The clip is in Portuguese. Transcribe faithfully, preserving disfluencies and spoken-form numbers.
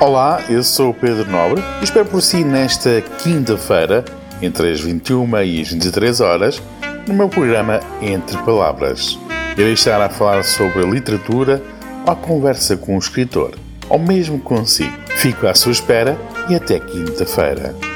Olá, eu sou o Pedro Nobre e espero por si nesta quinta-feira, entre as vinte e uma e as vinte e três horas, no meu programa Entre Palavras. Irei estar a falar sobre a literatura ou a conversa com um escritor, ou mesmo consigo. Fico à sua espera e até quinta-feira.